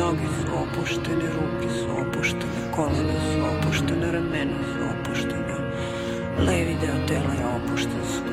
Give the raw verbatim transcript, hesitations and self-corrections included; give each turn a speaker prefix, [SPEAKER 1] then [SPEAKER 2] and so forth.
[SPEAKER 1] Noge su opuštene, ruke su opuštene, kolena su opuštene, ramena su opuštena, levi deo tela je opušten skroz.